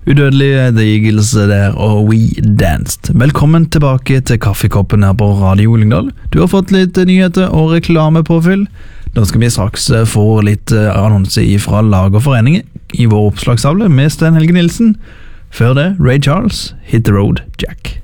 Udødelige, The Eagles der, og We Danced. Velkommen tilbake til Kaffekoppen her på Radio Lyngdal. Du har fått litt nyheter og reklamepåfyll. Da skal vi straks få litt annonse fra lag og foreninger i vår oppslagstavle med Sten Helge Nilsen. Før det, Ray Charles, Hit the Road, Jack.